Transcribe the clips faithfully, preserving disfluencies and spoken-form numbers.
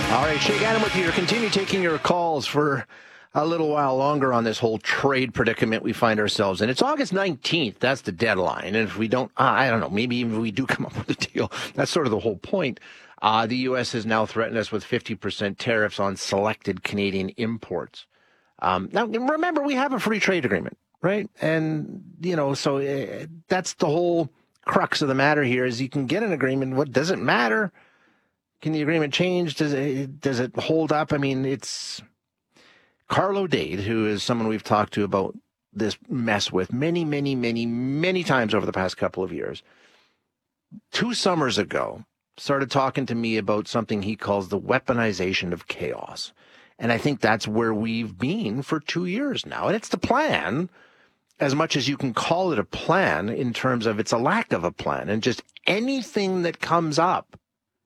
All right, Shay Gannon with you. Continue taking your calls for a little while longer on this whole trade predicament we find ourselves in. It's August nineteenth. That's the deadline. And if we don't, uh, I don't know, maybe even if we do come up with a deal, that's sort of the whole point. Uh, the U S has now threatened us with fifty percent tariffs on selected Canadian imports. Um, now, remember, we have a free trade agreement, right? And, you know, so uh, that's the whole crux of the matter here is you can get an agreement. What does it matter? Can the agreement change? Does it, does it hold up? I mean, it's Carlo Dade, who is someone we've talked to about this mess with many, many, many, many times over the past couple of years. Two summers ago, started talking to me about something he calls the weaponization of chaos. And I think that's where we've been for two years now. And it's the plan, as much as you can call it a plan in terms of it's a lack of a plan. And just anything that comes up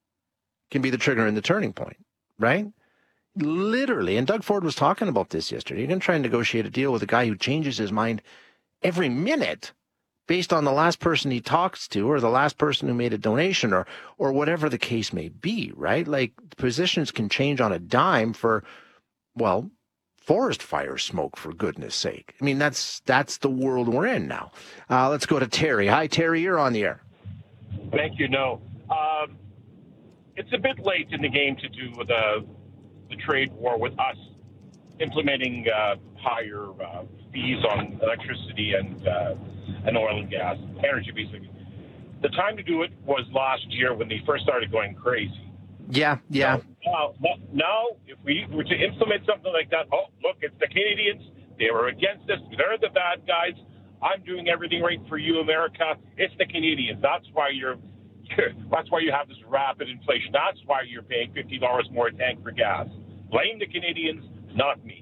can be the trigger and the turning point, right? Literally. And Doug Ford was talking about this yesterday. You're going to try and negotiate a deal with a guy who changes his mind every minute based on the last person he talks to or the last person who made a donation or or whatever the case may be, right? Like, positions can change on a dime for, well, forest fire smoke, for goodness sake. I mean, that's that's the world we're in now. Uh, let's go to Terry. Hi, Terry. You're on the air. Thank you. No. Um, it's a bit late in the game to do the, the trade war with us implementing uh, higher uh, fees on electricity and uh, and oil and gas, energy basically. The time to do it was last year when they first started going crazy. Yeah, yeah. Now, now, now if we were to implement something like that, oh, look, it's the Canadians. They were against us. They're the bad guys. I'm doing everything right for you, America. It's the Canadians. That's why you're, you're that's why you have this rapid inflation. That's why you're paying fifty dollars more a tank for gas. Blame the Canadians, not me.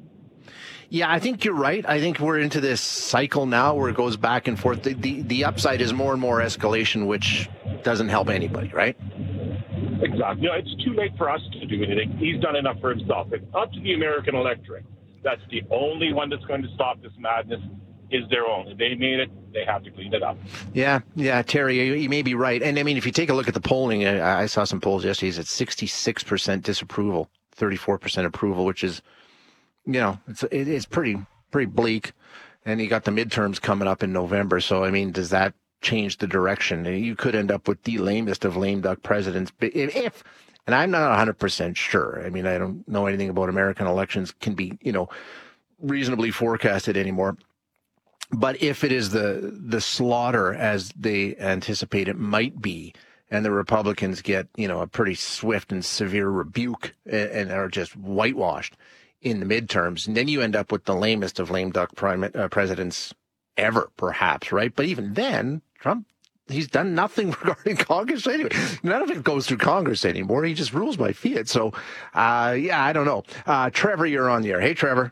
Yeah, I think you're right. I think we're into this cycle now where it goes back and forth. The, the, the upside is more and more escalation, which doesn't help anybody, right? Exactly. No, it's too late for us to do anything. He's done enough for himself. It's up to the American electorate. That's the only one that's going to stop this madness is their own. If they made it, they have to clean it up. Yeah, yeah, Terry, you, you may be right. And, I mean, if you take a look at the polling, I, I saw some polls yesterday, it's at sixty-six percent disapproval, thirty-four percent approval, which is, you know, it's it, it's pretty pretty bleak. And you got the midterms coming up in November. So, I mean, does that change the direction? You could end up with the lamest of lame duck presidents if, and I'm not one hundred percent sure. I mean, I don't know anything about American elections can be, you know, reasonably forecasted anymore. But if it is the the slaughter as they anticipate it might be, and the Republicans get, you know, a pretty swift and severe rebuke and, and are just whitewashed in the midterms, and then you end up with the lamest of lame duck prime, uh, presidents ever, perhaps, right? But even then, Trump, he's done nothing regarding Congress anyway. None of it goes through Congress anymore. He just rules by fiat. So, uh, yeah, I don't know. Uh, Trevor, you're on the air. Hey, Trevor.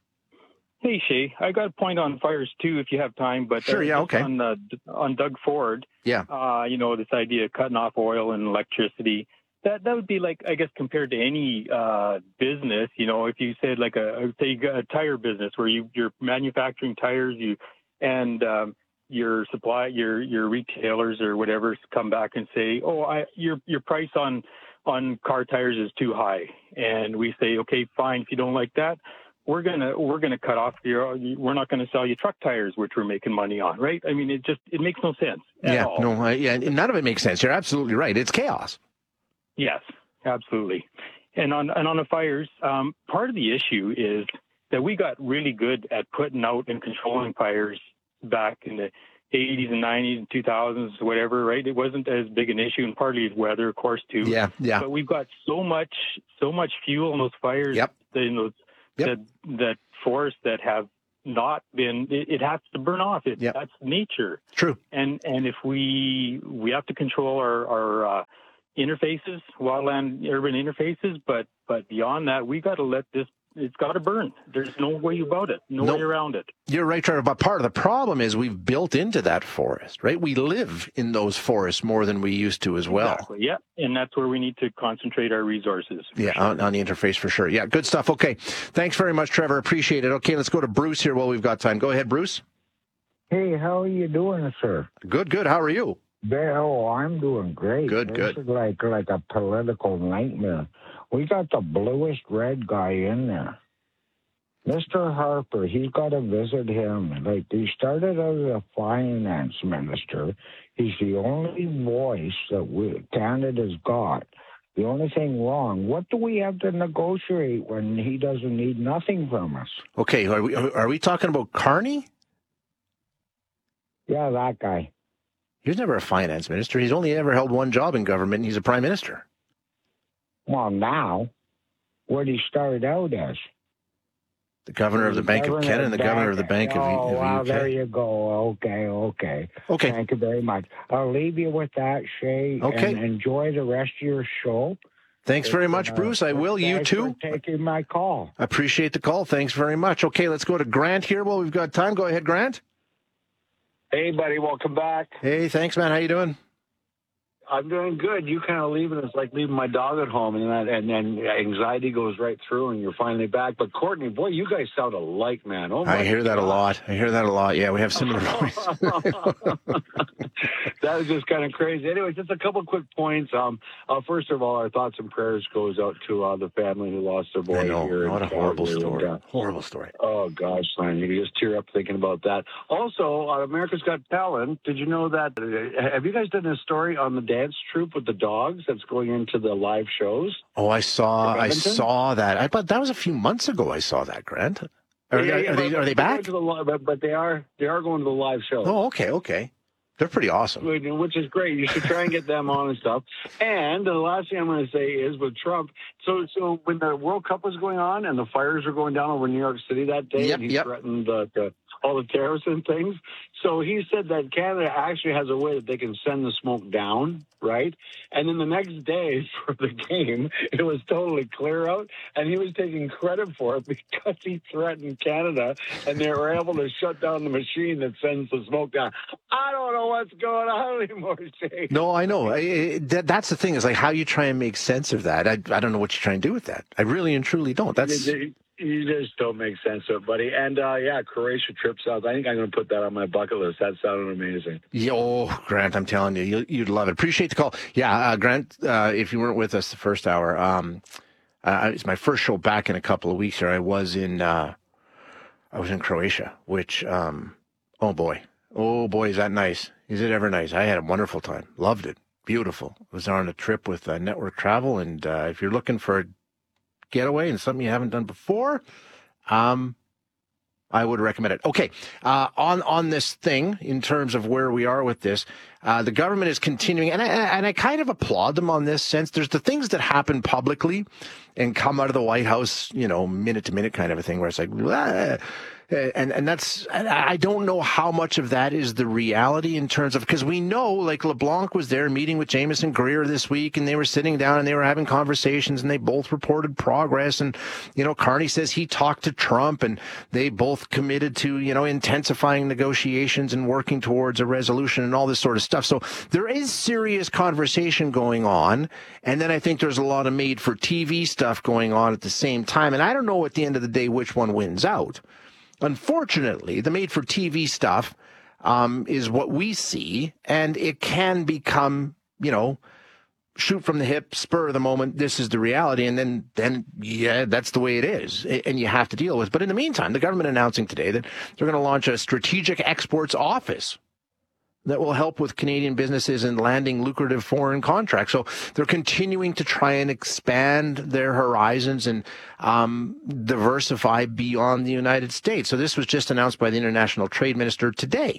Hey, Shay. I got a point on fires, too, if you have time. But sure, yeah, okay. On, uh, on Doug Ford, yeah, uh, you know, this idea of cutting off oil and electricity, that that would be like, I guess, compared to any uh, business, you know, if you said like a, say you got a tire business where you, you're manufacturing tires, you and um, your supply, your your retailers or whatever come back and say, oh, I, your your price on on car tires is too high, and we say, okay, fine, if you don't like that, we're gonna we're gonna cut off your, we're not gonna sell you truck tires, which we're making money on, right? I mean, it just it makes no sense. At yeah, all. no, uh, yeah, none of it makes sense. You're absolutely right. It's chaos. Yes, absolutely. And on and on the fires, um, part of the issue is that we got really good at putting out and controlling fires back in the eighties and nineties and two thousands, whatever, right? It wasn't as big an issue, and partly it's weather, of course, too. Yeah, yeah. But we've got so much, so much fuel in those fires, yep. in those yep. that that forests that have not been. It, it has to burn off. It, yep. That's nature. True. And and if we we have to control our our uh, interfaces, wildland urban interfaces, but but beyond that, we got to let this. It's got to burn. There's no way about it. No, no way around it. You're right, Trevor. But part of the problem is we've built into that forest, right? We live in those forests more than we used to as well. Exactly. Yeah, and that's where we need to concentrate our resources. Yeah, sure. on, on the interface for sure. Yeah, good stuff. Okay, thanks very much, Trevor. Appreciate it. Okay, let's go to Bruce here while we've got time. Go ahead, Bruce. Hey, how are you doing, sir? Good, good. How are you? Oh, I'm doing great. Good, this good. This is like like a political nightmare. We got the bluest red guy in there. Mister Harper, he's got to visit him. Like, he started as a finance minister. He's the only voice that we, Canada's got. The only thing wrong, what do we have to negotiate when he doesn't need nothing from us? Okay, are we, are we talking about Carney? Yeah, that guy. He was never a finance minister. He's only ever held one job in government, and he's a prime minister. Well, now, what he started out as? The governor of the Bank of Canada and the governor of the Bank of, oh, of the well, U K. There you go. Okay, okay. Okay. Thank you very much. I'll leave you with that, Shay. Okay. And enjoy the rest of your show. Thanks very much, uh, Bruce. I will. You thanks too. for taking my call. Appreciate the call. Thanks very much. Okay, let's go to Grant here. Well, we've got time. Go ahead, Grant. Hey, buddy. Welcome back. Hey, thanks, man. How you doing? I'm doing good. You kind of leaving us like leaving my dog at home, and that, and then anxiety goes right through, and you're finally back. But Courtney, boy, you guys sound alike, man. Oh my I hear that God. a lot. I hear that a lot. Yeah, we have similar voices. That was just kind of crazy. Anyway, just a couple quick points. Um, uh, first of all, our thoughts and prayers goes out to uh, the family who lost their boy I know. here. What a in horrible Calgary. story. And, uh, Horrible story. Oh, gosh, son, you just tear up thinking about that. Also, on America's Got Talent, did you know that? Uh, have you guys done a story on the dance troupe with the dogs that's going into the live shows? Oh, I saw. I Edmonton? saw that. I but that was a few months ago. I saw that, Grant. Are, Yeah, are, yeah, are they but- are they but back? to the li- but, but they are they are going to the live show. Oh, okay, okay. They're pretty awesome. Which is great. You should try and get them on and stuff. And the last thing I'm going to say is with Trump. So, so when the World Cup was going on and the fires were going down over New York City that day, Yep, and he yep. threatened uh, the, all the terrorists and things. So he said that Canada actually has a way that they can send the smoke down, right? And then the next day for the game, it was totally clear out, and he was taking credit for it because he threatened Canada, and they were able to shut down the machine that sends the smoke down. I don't know what's going on anymore, Jay. No, I know. I, I, that, that's the thing is like how you try and make sense of that. I, I don't know what you try and do with that. I really and truly don't. That's You, you just don't make sense of it, buddy. And, uh, yeah, Croatia trip sounds, I think I'm going to put that on my bucket list. That sounded amazing. Yo, Grant, I'm telling you, you, you'd love it. Appreciate the call. Yeah, uh, Grant, uh, if you weren't with us the first hour, um, uh, it's my first show back in a couple of weeks here. I was in, uh, I was in Croatia, which, um, oh boy, oh boy, is that nice? Is it ever nice? I had a wonderful time. Loved it. Beautiful. Was on a trip with uh, Network Travel, and uh, if you're looking for a getaway and something you haven't done before, um, I would recommend it. Okay, uh, on on this thing, in terms of where we are with this, uh, the government is continuing, and I, and I kind of applaud them on this sense. There's the things that happen publicly and come out of the White House, you know, minute to minute kind of a thing, where it's like, ah, and and that's, I don't know how much of that is the reality in terms of, because we know, like LeBlanc was there meeting with Jameson Greer this week, and they were sitting down and they were having conversations, and they both reported progress. And, you know, Carney says he talked to Trump, and they both committed to, you know, intensifying negotiations and working towards a resolution and all this sort of stuff. So there is serious conversation going on. And then I think there's a lot of made for T V stuff going on at the same time. And I don't know at the end of the day which one wins out. Unfortunately, the made-for-T V stuff um, is what we see, and it can become, you know, shoot from the hip, spur of the moment, this is the reality, and then, then yeah, that's the way it is, and you have to deal with it. But in the meantime, the government announcing today that they're going to launch a strategic exports office that will help with Canadian businesses in landing lucrative foreign contracts. So they're continuing to try and expand their horizons and um, diversify beyond the United States. So this was just announced by the International Trade Minister today.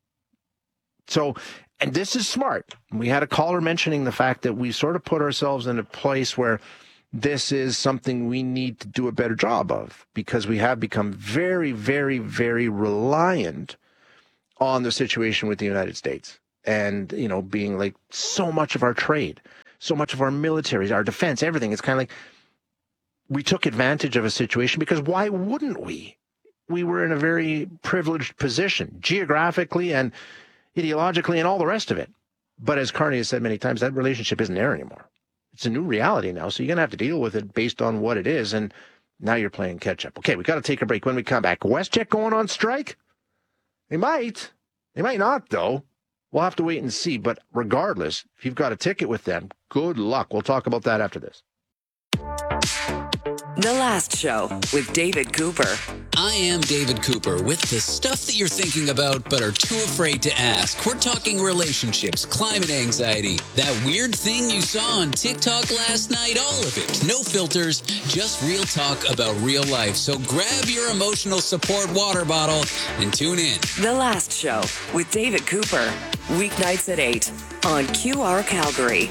So, and this is smart. We had a caller mentioning the fact that we sort of put ourselves in a place where this is something we need to do a better job of, because we have become very, very, very reliant on the situation with the United States, and, you know, being like so much of our trade, so much of our military, our defense, everything. It's kind of like we took advantage of a situation, because why wouldn't we? We were in a very privileged position geographically and ideologically and all the rest of it. But as Carney has said many times, that relationship isn't there anymore. It's a new reality now. So you're going to have to deal with it based on what it is. And now you're playing catch up. Okay, we got to take a break. When we come back, WestJet going on strike? They might. They might not, though. We'll have to wait and see. But regardless, if you've got a ticket with them, good luck. We'll talk about that after this. The Last Show with David Cooper. I am David Cooper with the stuff that you're thinking about but are too afraid to ask. We're talking relationships, climate anxiety, that weird thing you saw on TikTok last night, all of it. No filters, just real talk about real life. So grab your emotional support water bottle and tune in. The Last Show with David Cooper. Weeknights at eight on Q R Calgary.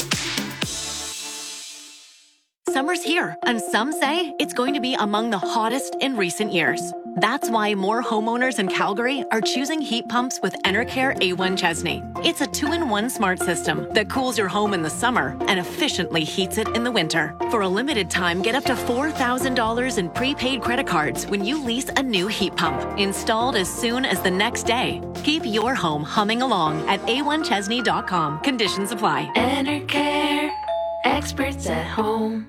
Summer's here, and some say it's going to be among the hottest in recent years. That's why more homeowners in Calgary are choosing heat pumps with Enercare A one Chesney. It's a two-in-one smart system that cools your home in the summer and efficiently heats it in the winter. For a limited time, get up to four thousand dollars in prepaid credit cards when you lease a new heat pump, installed as soon as the next day. Keep your home humming along at A one Chesney dot com. Conditions apply. Enercare, experts at home.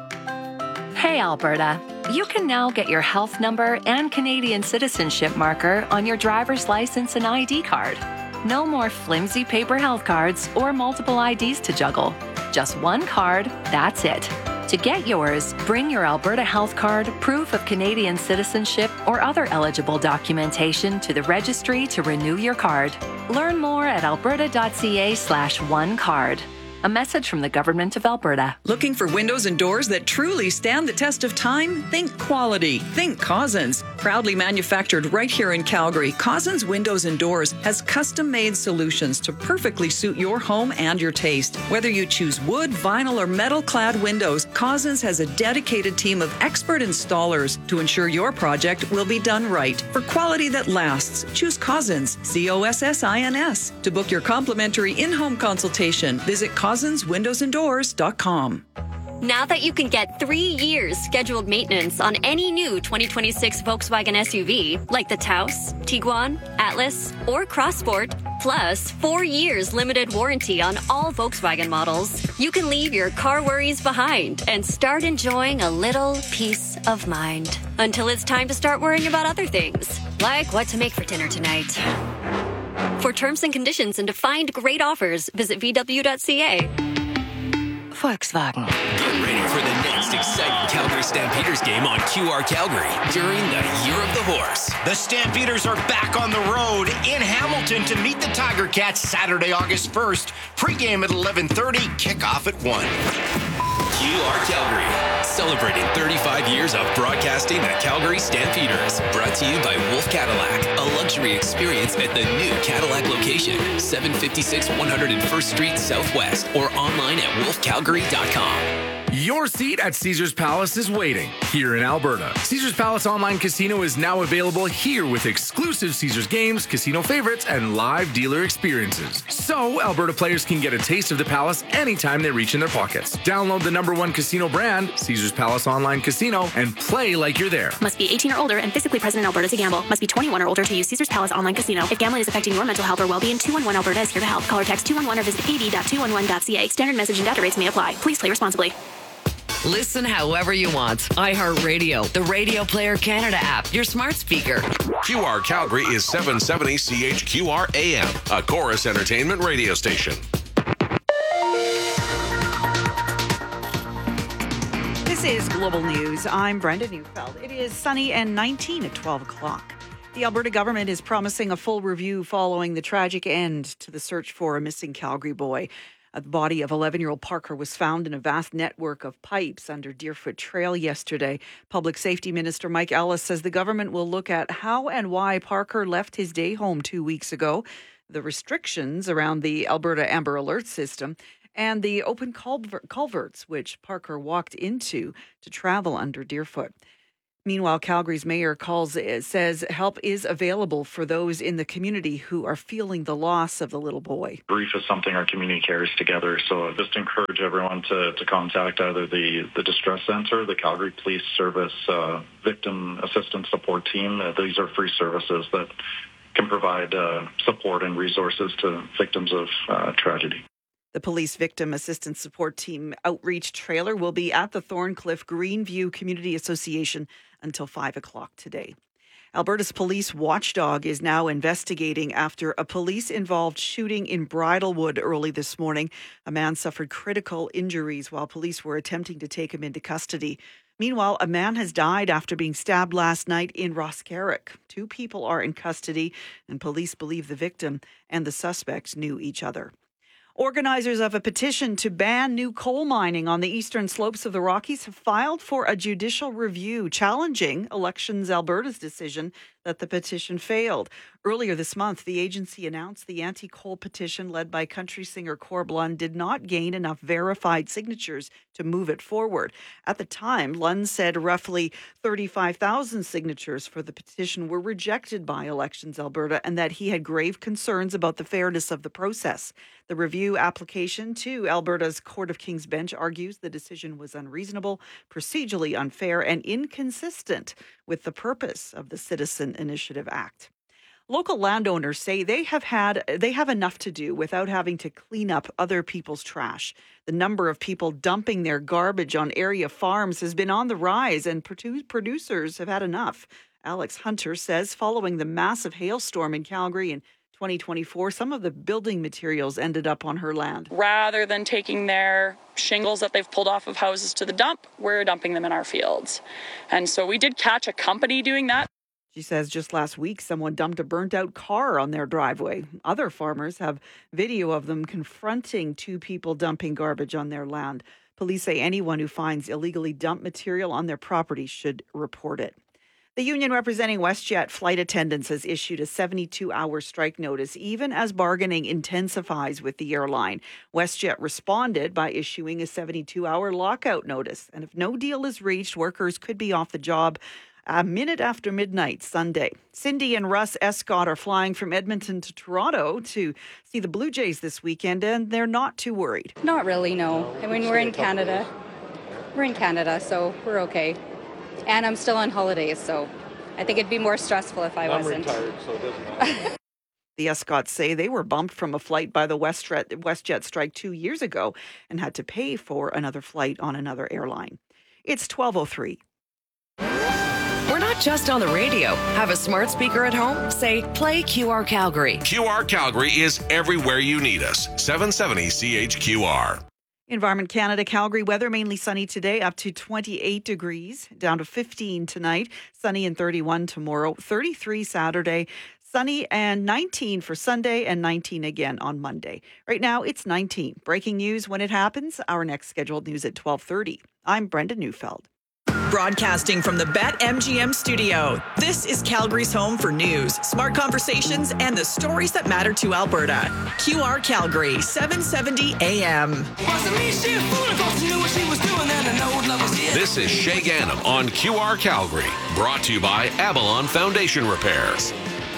Hey Alberta, you can now get your health number and Canadian citizenship marker on your driver's license and I D card. No more flimsy paper health cards or multiple I Ds to juggle. Just one card, that's it. To get yours, bring your Alberta health card, proof of Canadian citizenship, or other eligible documentation to the registry to renew your card. Learn more at alberta.ca slash one card. A message from the Government of Alberta. Looking for windows and doors that truly stand the test of time? Think quality. Think Cousins. Proudly manufactured right here in Calgary, Cousins Windows and Doors has custom-made solutions to perfectly suit your home and your taste. Whether you choose wood, vinyl, or metal-clad windows, Cousins has a dedicated team of expert installers to ensure your project will be done right. For quality that lasts, choose Cousins, C O S S I N S. To book your complimentary in-home consultation, visit cousins windows and doors dot com. Now that you can get three years scheduled maintenance on any new twenty twenty-six Volkswagen S U V, like the Taos, Tiguan, Atlas, or Crossport, plus four years limited warranty on all Volkswagen models, you can leave your car worries behind and start enjoying a little peace of mind. Until it's time to start worrying about other things, like what to make for dinner tonight. For terms and conditions and to find great offers, visit v w dot c a. Volkswagen. Get ready for the next exciting Calgary Stampeders game on Q R Calgary during the Year of the Horse. The Stampeders are back on the road in Hamilton to meet the Tiger Cats Saturday, August first. Pre-game at eleven thirty, kickoff at one. Q R Calgary, celebrating thirty-five years of broadcasting the Calgary Stampeders. Brought to you by Wolf Cadillac, a luxury experience at the new Cadillac location, seven fifty-six one hundred first Street Southwest, or online at wolf calgary dot com. Your seat at Caesars Palace is waiting here in Alberta. Caesars Palace Online Casino is now available here with exclusive Caesars games, casino favorites, and live dealer experiences. So Alberta players can get a taste of the Palace anytime they reach in their pockets. Download the number one casino brand, Caesars Palace Online Casino, and play like you're there. Must be eighteen or older and physically present in Alberta to gamble. Must be twenty-one or older to use Caesars Palace Online Casino. If gambling is affecting your mental health or well-being, two one one Alberta is here to help. Call or text two one one or visit a b dot two one one dot c a. Standard message and data rates may apply. Please play responsibly. Listen however you want. iHeartRadio, the Radio Player Canada app, your smart speaker. Q R Calgary is seven seventy C H Q R A M, a Chorus Entertainment radio station. This is Global News. I'm Brenda Neufeld. It is sunny and nineteen at twelve o'clock. The Alberta government is promising a full review following the tragic end to the search for a missing Calgary boy. The body of eleven-year-old Parker was found in a vast network of pipes under Deerfoot Trail yesterday. Public Safety Minister Mike Ellis says the government will look at how and why Parker left his day home two weeks ago, the restrictions around the Alberta Amber Alert system, and the open culver- culverts which Parker walked into to travel under Deerfoot. Meanwhile, Calgary's mayor calls says help is available for those in the community who are feeling the loss of the little boy. Grief is something our community carries together, so just encourage everyone to, to contact either the, the Distress Center, the Calgary Police Service uh, Victim Assistance Support Team. Uh, these are free services that can provide uh, support and resources to victims of uh, tragedy. The Police Victim Assistance Support Team outreach trailer will be at the Thorncliffe Greenview Community Association until five o'clock today. Alberta's police watchdog is now investigating after a police-involved shooting in Bridlewood early this morning. A man suffered critical injuries while police were attempting to take him into custody. Meanwhile, a man has died after being stabbed last night in Roscarrick. Two people are in custody, and police believe the victim and the suspect knew each other. Organizers of a petition to ban new coal mining on the eastern slopes of the Rockies have filed for a judicial review challenging Elections Alberta's decision that the petition failed. Earlier this month, the agency announced the anti-coal petition led by country singer Corb Lund did not gain enough verified signatures to move it forward. At the time, Lund said roughly thirty-five thousand signatures for the petition were rejected by Elections Alberta and that he had grave concerns about the fairness of the process. The review application to Alberta's Court of King's Bench argues the decision was unreasonable, procedurally unfair, and inconsistent with the purpose of the Citizen Initiative Act. Local landowners say they have had they have enough to do without having to clean up other people's trash. The number of people dumping their garbage on area farms has been on the rise, and produ- producers have had enough. Alex Hunter says following the massive hailstorm in Calgary in twenty twenty-four, some of the building materials ended up on her land. Rather than taking their shingles that they've pulled off of houses to the dump, we're dumping them in our fields. And so we did catch a company doing that. She says just last week, someone dumped a burnt-out car on their driveway. Other farmers have video of them confronting two people dumping garbage on their land. Police say anyone who finds illegally dumped material on their property should report it. The union representing WestJet flight attendants has issued a seventy-two hour strike notice, even as bargaining intensifies with the airline. WestJet responded by issuing a seventy-two hour lockout notice. And if no deal is reached, workers could be off the job a minute after midnight Sunday. Cindy and Russ Escott are flying from Edmonton to Toronto to see the Blue Jays this weekend, and they're not too worried. Not really, no. I mean, we're in Canada. We're in Canada, so we're okay. And I'm still on holidays, so I think it'd be more stressful if I wasn't. I'm retired, so it doesn't matter. The Escotts say they were bumped from a flight by the WestJet, WestJet strike two years ago and had to pay for another flight on another airline. It's twelve oh three. We're not just on the radio. Have a smart speaker at home? Say, play Q R Calgary. Q R Calgary is everywhere you need us. seven seventy C H Q R. Environment Canada, Calgary weather mainly sunny today, up to twenty-eight degrees, down to fifteen tonight, sunny and thirty-one tomorrow, thirty-three Saturday, sunny and nineteen for Sunday, and nineteen again on Monday. Right now, it's nineteen. Breaking news when it happens. Our next scheduled news at twelve thirty. I'm Brenda Neufeld. Broadcasting from the BetMGM studio, this is Calgary's home for news, smart conversations, and the stories that matter to Alberta. Q R Calgary, seven seventy A M. This is Shay Ganem on Q R Calgary, brought to you by Avalon Foundation Repairs.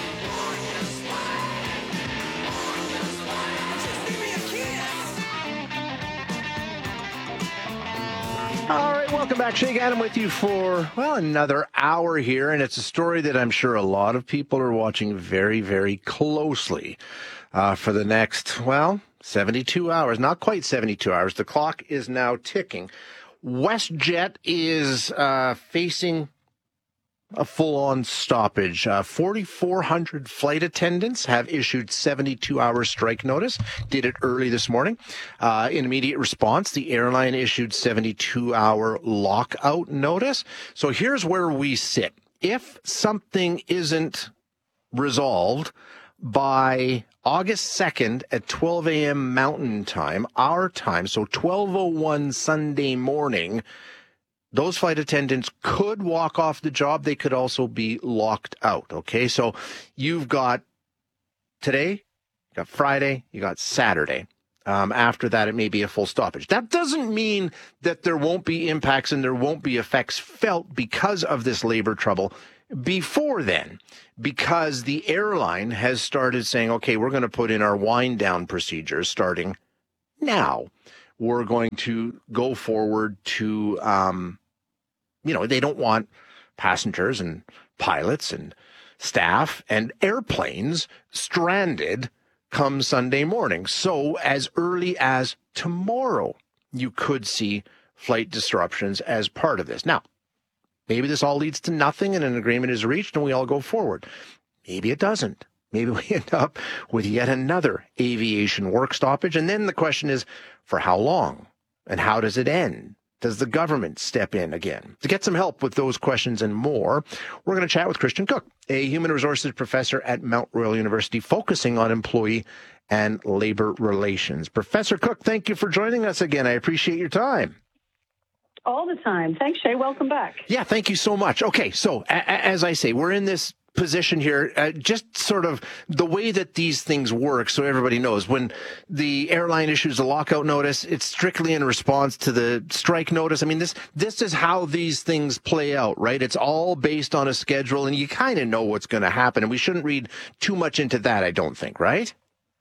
All right, welcome back. Shay Ganem with you for, well, another hour here, and it's a story that I'm sure a lot of people are watching very, very closely uh, for the next, well, seventy-two hours. Not quite seventy-two hours. The clock is now ticking. WestJet is uh, facing a full-on stoppage. Uh, forty-four hundred flight attendants have issued seventy-two hour strike notice. Did it early this morning. Uh, in immediate response, the airline issued seventy-two hour lockout notice. So here's where we sit. If something isn't resolved by August second at twelve a.m. Mountain Time, our time, so twelve oh one Sunday morning, those flight attendants could walk off the job. They could also be locked out. Okay, so you've got today, you got Friday, you got Saturday. Um, after that, it may be a full stoppage. That doesn't mean that there won't be impacts and there won't be effects felt because of this labor trouble before then, because the airline has started saying, okay, we're going to put in our wind down procedures starting now. We're going to go forward to, um, you know, they don't want passengers and pilots and staff and airplanes stranded come Sunday morning. So as early as tomorrow, you could see flight disruptions as part of this. Now, Maybe this all leads to nothing and an agreement is reached and we all go forward. Maybe it doesn't. Maybe we end up with yet another aviation work stoppage. And then the question is, for how long? And how does it end? Does the government step in again? To get some help with those questions and more, we're going to chat with Christian Cook, a human resources professor at Mount Royal University, focusing on employee and labor relations. Professor Cook, thank you for joining us again. I appreciate your time. All the time. Thanks, Shay. Welcome back. Yeah, thank you so much. Okay, so a- as I say, we're in this position here, uh, just sort of the way that these things work, so everybody knows. When the airline issues a lockout notice, it's strictly in response to the strike notice. I mean, this this is how these things play out, right? It's all based on a schedule, and you kind of know what's going to happen, and we shouldn't read too much into that, I don't think, right?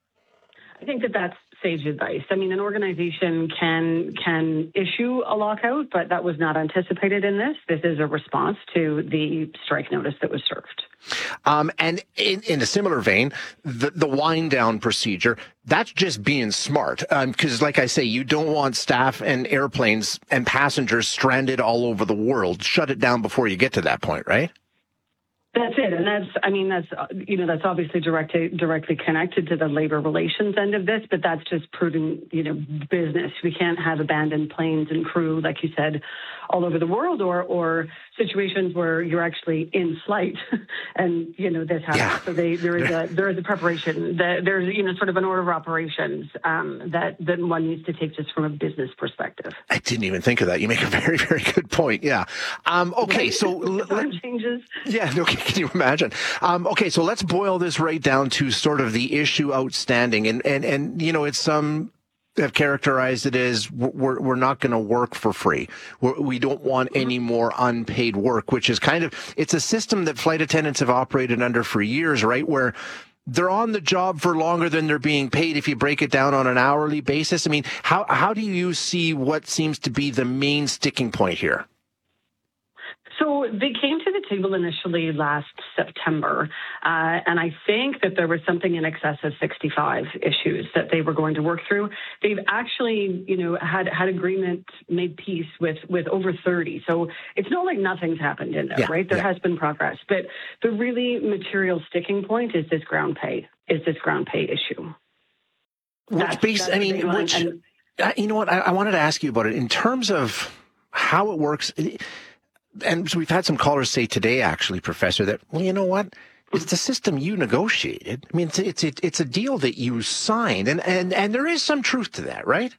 I think that that's sage advice. I mean, an organization can can issue a lockout, but that was not anticipated in this. This is a response to the strike notice that was served. Um, and in, in a similar vein, the, the wind down procedure, that's just being smart. Because um, like I say, you don't want staff and airplanes and passengers stranded all over the world. Shut it down before you get to that point, right? That's it. And that's, I mean, that's, you know, that's obviously directly, directly connected to the labor relations end of this, but that's just prudent, you know, business. We can't have abandoned planes and crew, like you said, all over the world, or, or situations where you're actually in flight and, you know, this happens. Yeah. So they, there is a, there is a preparation that there's, you know, sort of an order of operations um, that, that one needs to take just from a business perspective. I didn't even think of that. You make a very, very good point. Yeah. Um, okay. So let, changes. Yeah. Okay. Can you imagine? Um, okay. So let's boil this right down to sort of the issue outstanding. And, and, and, you know, it's some, um, have characterized it as we're, we're not going to work for free. We're, we don't want any more unpaid work, which is kind of, it's a system that flight attendants have operated under for years, right? Where they're on the job for longer than they're being paid if you break it down on an hourly basis. I mean, how, how do you see what seems to be the main sticking point here? So they came to the table initially last September, uh, and I think that there was something in excess of sixty-five issues that they were going to work through. They've actually, you know, had had agreement, made peace with with over thirty. So it's not like nothing's happened in there, yeah, right? There yeah. has been progress, but the really material sticking point is this ground pay, is this ground pay issue. Which, that's, base, that's I mean, which, and, uh, you know what? I, I wanted to ask you about it in terms of how it works. It, And we've had some callers say today, actually, Professor, that, well, you know what? It's the system you negotiated. I mean, it's it's it's a deal that you signed, and and, and there is some truth to that, right?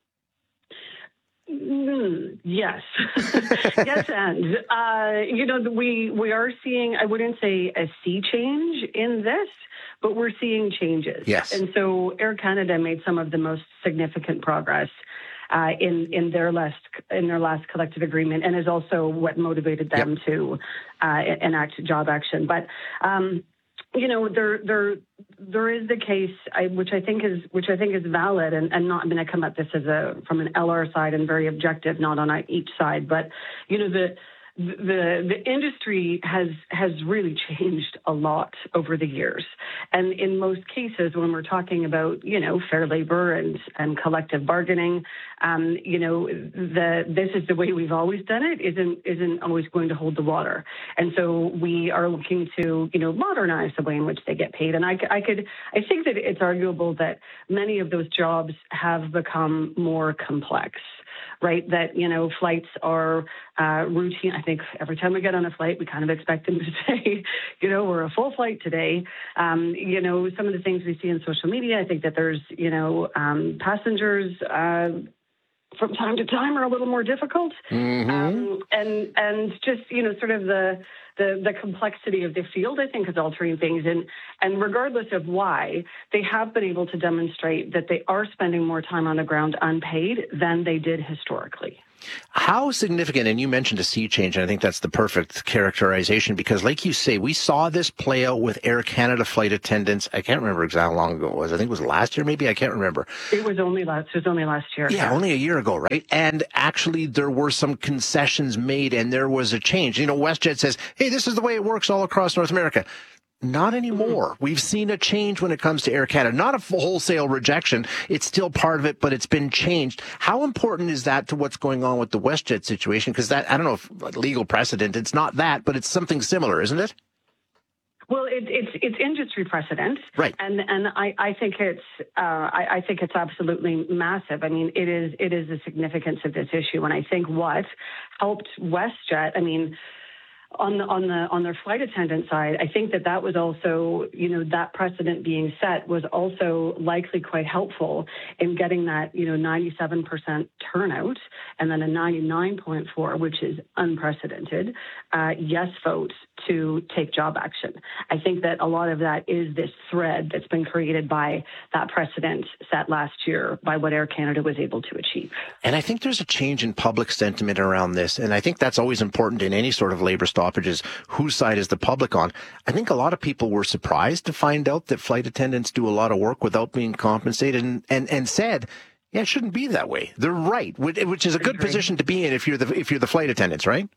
Mm, yes, yes, and uh, you know, we we are seeing. I wouldn't say a sea change in this, but we're seeing changes. Yes, and so Air Canada made some of the most significant progress Uh, in in their last in their last collective agreement, and is also what motivated them yep. to uh, enact job action. But um, you know, there there there is the case, I, which I think is which I think is valid, and, and not. I'm going to come at this as a from an L R side and very objective, not on each side. But you know, the the the industry has has really changed a lot over the years, and in most cases, when we're talking about you know fair labor and and collective bargaining, um, you know the this is the way we've always done it isn't isn't always going to hold the water, and so we are looking to you know modernize the way in which they get paid. And I, I could I think that it's arguable that many of those jobs have become more complex. Right, that, you know, flights are uh, routine. I think every time we get on a flight, we kind of expect them to say, you know, we're a full flight today. Um, you know, some of the things we see in social media, I think that there's, you know, um, passengers uh, from time to time are a little more difficult. Mm-hmm. Um, and, and just, you know, sort of the, the, the complexity of the field, I think, is altering things. And, and regardless of why, they have been able to demonstrate that they are spending more time on the ground unpaid than they did historically. How significant, and you mentioned a sea change, and I think that's the perfect characterization, because like you say, we saw this play out with Air Canada flight attendants. I can't remember exactly how long ago it was. I think it was last year, maybe. I can't remember. It was only last, it was only last year. Yeah, only a year ago, right? And actually, there were some concessions made, and there was a change. You know, WestJet says, hey, this is the way it works all across North America. Not anymore. We've seen a change when it comes to Air Canada. Not a wholesale rejection. It's still part of it, but it's been changed. How important is that to what's going on with the WestJet situation? Because that, I don't know if legal precedent, it's not that, but it's something similar, isn't it? Well, it, it's it's industry precedent, right? And and I, I think it's uh, I, I think it's absolutely massive. I mean, it is it is the significance of this issue, and I think what helped WestJet. I mean. On the on the on their flight attendant side, I think that that was also, you know, that precedent being set was also likely quite helpful in getting that, you know, ninety-seven percent turnout and then a ninety-nine point four, which is unprecedented, uh, yes vote to take job action. I think that a lot of that is this thread that's been created by that precedent set last year by what Air Canada was able to achieve. And I think there's a change in public sentiment around this, and I think that's always important in any sort of labor stoppages. Whose side is the public on? I think a lot of people were surprised to find out that flight attendants do a lot of work without being compensated, and and, and said, yeah, it shouldn't be that way. They're right, which is a good position to be in if you're the if you're the flight attendants, right?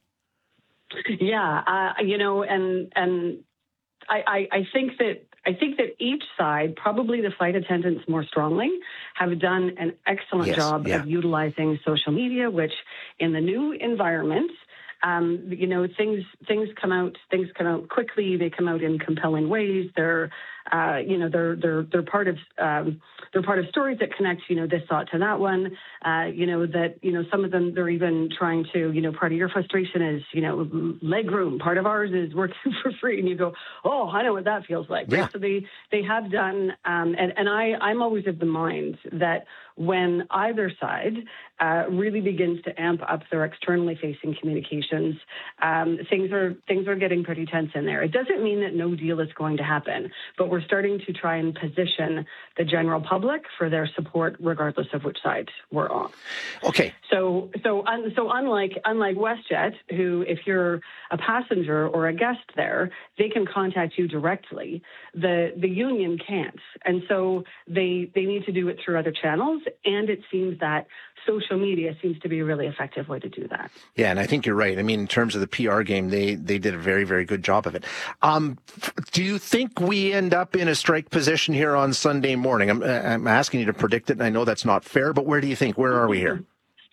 Yeah, uh, you know, and and I, I, I think that I think that each side, probably the flight attendants more strongly, have done an excellent yes, job yeah. of utilizing social media, which in the new environment, um, you know, things things come out things come out quickly. They come out in compelling ways. They're uh, you know, they're they're they're part of um, they're part of stories that connect, you know, this thought to that one. Uh, you know, that, you know, some of them, they're even trying to, you know, part of your frustration is, you know, leg room. Part of ours is working for free. And you go, oh, I know what that feels like. Yeah. Right? So they, they have done, um, and, and I, I'm always of the mind that when either side uh, really begins to amp up their externally facing communications, um, things are things are getting pretty tense in there. It doesn't mean that no deal is going to happen, but we're starting to try and position the general public for their support, regardless of which side we're on. Okay. So, so, un, so unlike unlike WestJet, who, if you're a passenger or a guest there, they can contact you directly. The the union can't, and so they they need to do it through other channels. And it seems that social media seems to be a really effective way to do that. Yeah, and I think you're right. I mean, in terms of the P R game, they they did a very, very good job of it. Um, do you think we end up in a strike position here on Sunday morning? I'm, I'm asking you to predict it, and I know that's not fair, but where do you think? Where are we here?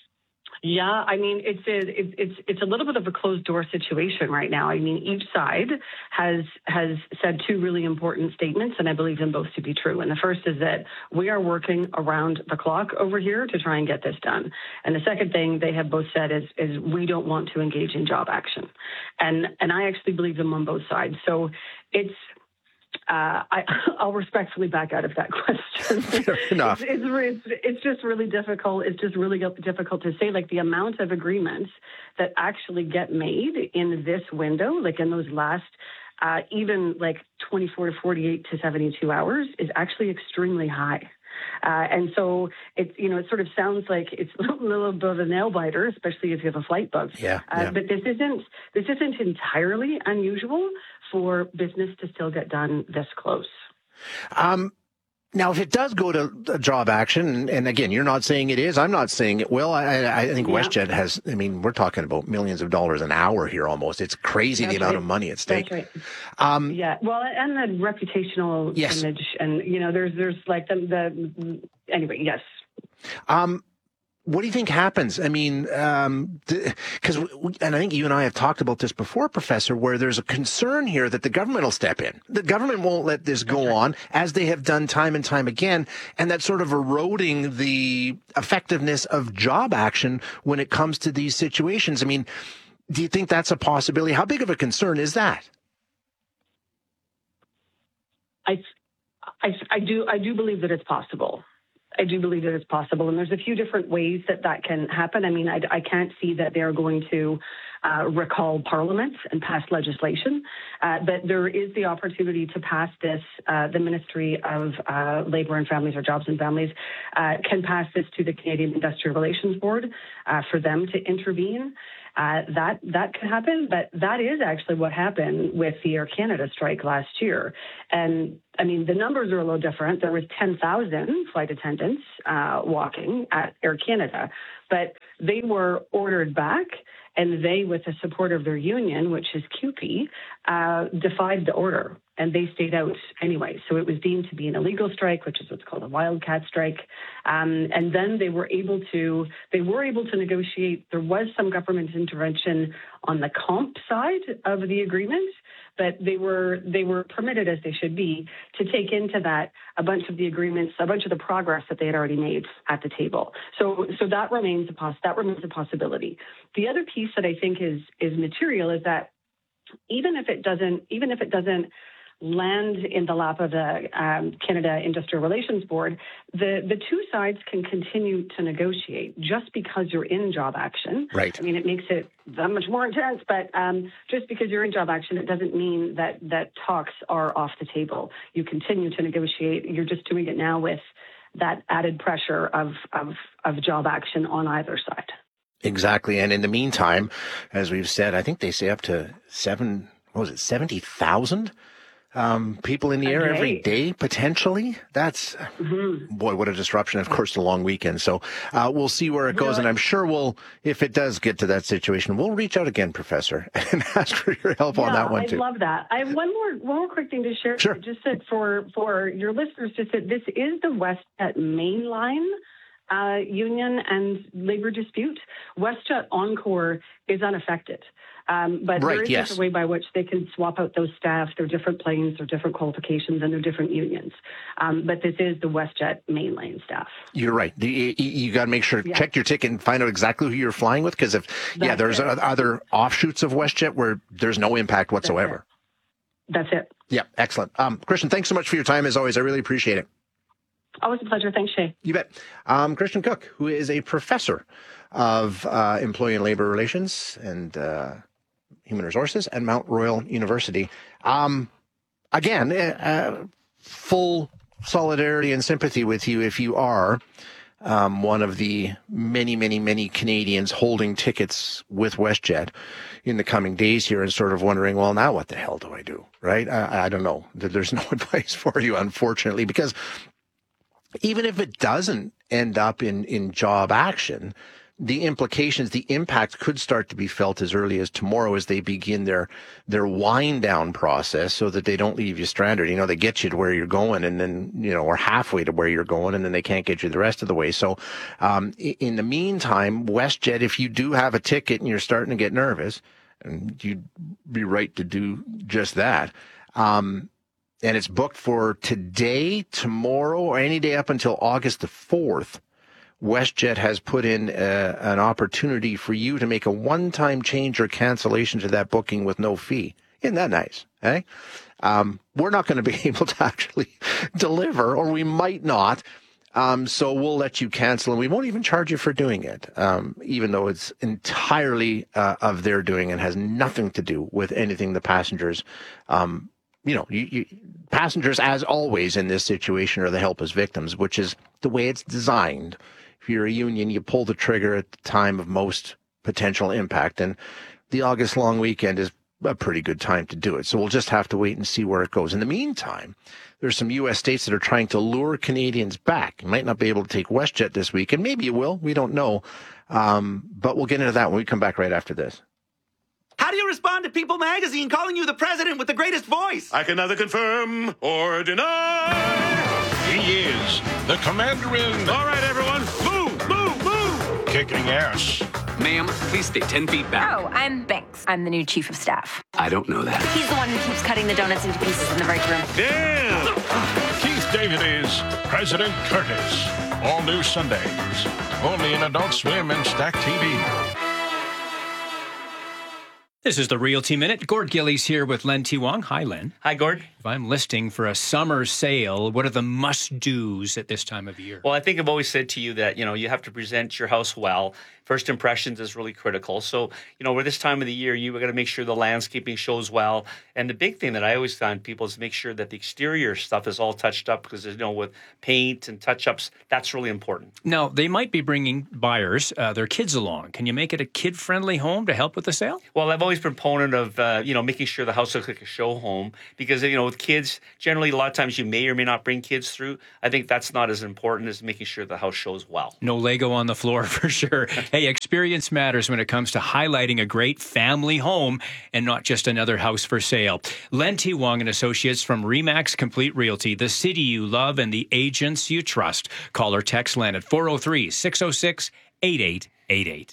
Yeah, I mean, it's a, it's it's it's a little bit of a closed door situation right now. I mean, each side has has said two really important statements, and I believe them both to be true. And the first is that we are working around the clock over here to try and get this done. And the second thing they have both said is is we don't want to engage in job action. And and I actually believe them on both sides. So it's Uh, I, I'll respectfully back out of that question. Fair enough. It's, it's, it's, it's just really difficult. It's just really difficult to say, like, the amount of agreements that actually get made in this window, like in those last, uh, even like twenty-four to forty-eight to seventy-two hours, is actually extremely high. Uh, and so it, you know, it sort of sounds like it's a little bit of a nail biter, especially if you have a flight bug. Yeah, uh, yeah. But this isn't this isn't entirely unusual for business to still get done this close. Um, now, if it does go to a job action, and, and again, you're not saying it is, I'm not saying it will. I, I think Yeah. WestJet has, I mean, we're talking about millions of dollars an hour here almost. It's crazy That's the amount right. of money at stake. That's right. Um, Yeah, well, and the reputational Yes. image, and you know, there's there's like the, the anyway, yes. Um, what do you think happens? I mean, because, um, and I think you and I have talked about this before, Professor, where there's a concern here that the government will step in. The government won't let this go on, as they have done time and time again, and that's sort of eroding the effectiveness of job action when it comes to these situations. I mean, do you think that's a possibility? How big of a concern is that? I, I, I do I do believe that it's possible. I do believe that it's possible. And there's a few different ways that that can happen. I mean, I, I can't see that they're going to uh, recall Parliament and pass legislation. Uh, but there is the opportunity to pass this. Uh, the Ministry of uh, Labour and Families, or Jobs and Families, uh, can pass this to the Canadian Industrial Relations Board uh, for them to intervene. Uh, that that could happen, but that is actually what happened with the Air Canada strike last year. And I mean, the numbers are a little different. There was ten thousand flight attendants uh, walking at Air Canada, but they were ordered back, and they, with the support of their union, which is C U P E, uh, defied the order. and they stayed out anyway. So it was deemed to be an illegal strike, which is what's called a wildcat strike. Um, and then they were able to they were able to negotiate. There was some government intervention on the comp side of the agreement, but they were they were permitted, as they should be, to take into that a bunch of the agreements, a bunch of the progress that they had already made at the table. So so that remains a poss- that remains a possibility. The other piece that I think is is material is that even if it doesn't even if it doesn't land in the lap of the um, Canada Industrial Relations Board, the, the two sides can continue to negotiate just because you're in job action. Right. I mean, it makes it that much more intense, but um, just because you're in job action, it doesn't mean that, that talks are off the table. You continue to negotiate. You're just doing it now with that added pressure of, of, of job action on either side. Exactly. And in the meantime, as we've said, I think they say up to seven, what was it, seventy thousand? Um, people in the air every day, potentially. That's, mm-hmm. boy, what a disruption. Of course, the long weekend. So uh, we'll see where it goes. Really? And I'm sure we'll, if it does get to that situation, we'll reach out again, Professor, and ask for your help yeah, on that one, I too. I love that. I have one more one more quick thing to share. Sure. Just that for, for your listeners, just that this is the WestJet mainline uh, union and labor dispute. WestJet Encore is unaffected. Um, but right, there is yes. a way by which they can swap out those staff. They're different planes, they're different qualifications, and they're different unions. Um, but this is the WestJet mainline staff. You're right. You, you got to make sure, yeah. check your ticket and find out exactly who you're flying with. Because if, That's yeah, there's it. other offshoots of WestJet where there's no impact whatsoever. That's it. That's it. Yeah, excellent. Um, Christian, thanks so much for your time as always. I really appreciate it. Always a pleasure. Thanks, Shay. You bet. Um, Christian Cook, who is a professor of uh, employee and labor relations and uh, human resources at Mount Royal University. Um, again, uh, full solidarity and sympathy with you if you are um, one of the many, many, many Canadians holding tickets with WestJet in the coming days here and sort of wondering, well, now what the hell do I do, right? I, I don't know. There's no advice for you, unfortunately, because even if it doesn't end up in, in job action, the implications, the impact could start to be felt as early as tomorrow as they begin their their wind down process so that they don't leave you stranded. You know, they get you to where you're going and then, you know, or halfway to where you're going and then they can't get you the rest of the way. So um, in the meantime, WestJet, if you do have a ticket and you're starting to get nervous, and you'd be right to do just that, um, and it's booked for today, tomorrow, or any day up until August the fourth, WestJet has put in uh, an opportunity for you to make a one-time change or cancellation to that booking with no fee. Isn't that nice? Eh? Um, we're not going to be able to actually deliver, or we might not. Um, so we'll let you cancel, and we won't even charge you for doing it, um, even though it's entirely uh, of their doing and has nothing to do with anything the passengers um You know, you, you, passengers, as always in this situation, are the helpless victims, which is the way it's designed. If you're a union, you pull the trigger at the time of most potential impact, and the August long weekend is a pretty good time to do it. So we'll just have to wait and see where it goes. In the meantime, there's some U S states that are trying to lure Canadians back. You might not be able to take WestJet this week, and maybe you will. We don't know. Um, but we'll get into that when we come back right after this. How do you respond to People Magazine calling you the president with the greatest voice? I can neither confirm or deny. He is the commander in. All right, everyone, move, move, move. Kicking ass. Ma'am, please stay ten feet back. Oh, I'm Banks. I'm the new chief of staff. I don't know that. He's the one who keeps cutting the donuts into pieces in the break room. Damn! Keith David is President Curtis. All new Sundays. Only in Adult Swim and Stack T V. This is the Realty Minute. Gord Gillies here with Len T. Wong. Hi, Len. Hi, Gord. If I'm listing for a summer sale, what are the must-dos at this time of year? Well, I think I've always said to you that, you know, you have to present your house well. First impressions is really critical. So, you know, with this time of the year, you've got to make sure the landscaping shows well. And the big thing that I always find people is make sure that the exterior stuff is all touched up because, you know, with paint and touch-ups, that's really important. Now, they might be bringing buyers, uh, their kids along. Can you make it a kid-friendly home to help with the sale? Well, I've always been a proponent of, uh, you know, making sure the house looks like a show home because, you know, with with kids, generally a lot of times you may or may not bring kids through. I think that's not as important as making sure the house shows well. No Lego on the floor for sure. Hey, experience matters when it comes to highlighting a great family home and not just another house for sale. Len T. Wong and Associates from Remax Complete Realty, the city you love and the agents you trust. Call or text Len at four oh three, six oh six, eight eight eight eight.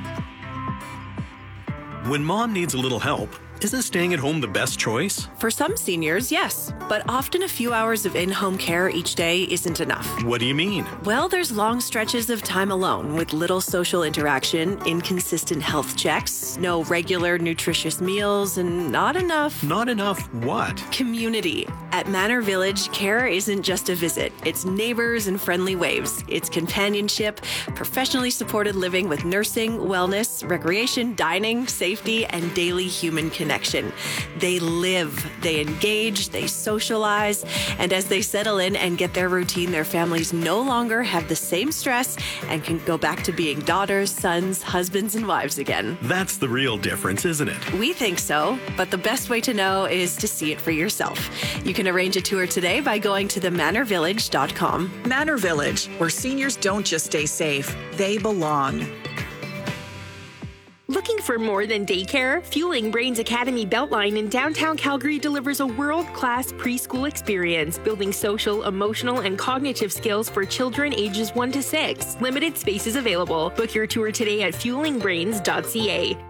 When mom needs a little help, isn't staying at home the best choice? For some seniors, yes. But often a few hours of in-home care each day isn't enough. What do you mean? Well, there's long stretches of time alone with little social interaction, inconsistent health checks, no regular nutritious meals, and not enough... Not enough what? Community. At Manor Village, care isn't just a visit. It's neighbors and friendly waves. It's companionship, professionally supported living with nursing, wellness, recreation, dining, safety, and daily human connection. Connection. They live, they engage, they socialize, and as they settle in and get their routine, their families no longer have the same stress and can go back to being daughters, sons, husbands, and wives again. That's the real difference, isn't it? We think so, but the best way to know is to see it for yourself. You can arrange a tour today by going to the manor village dot com. Manor Village, where seniors don't just stay safe, they belong. Looking for more than daycare? Fueling Brains Academy Beltline in downtown Calgary delivers a world-class preschool experience, building social, emotional, and cognitive skills for children ages one to six. Limited spaces available. Book your tour today at fueling brains dot c a.